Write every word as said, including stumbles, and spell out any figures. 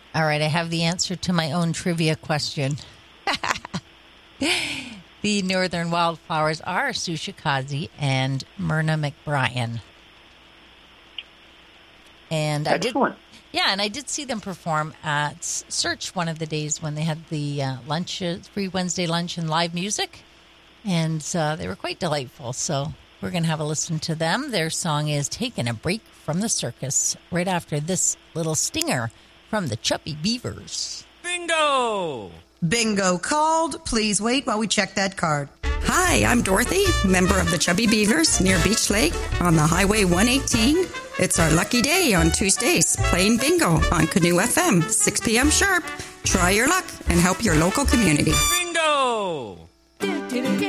All right, I have the answer to my own trivia question. The northern wildflowers are Sushikaze and Myrna McBrien. And I Excellent. did, yeah, and I did see them perform at Search one of the days when they had the uh, lunch, free Wednesday lunch and live music, and uh, they were quite delightful. So we're going to have a listen to them. Their song is "Taking a Break from the Circus." Right after this little stinger from the Chubby Beavers. Bingo! Bingo called. Please wait while we check that card. Hi, I'm Dorothy, member of the Chubby Beavers near Beach Lake on the Highway one eighteen. It's our lucky day on Tuesdays, playing bingo on Canoe F M, six p.m. sharp. Try your luck and help your local community. Bingo!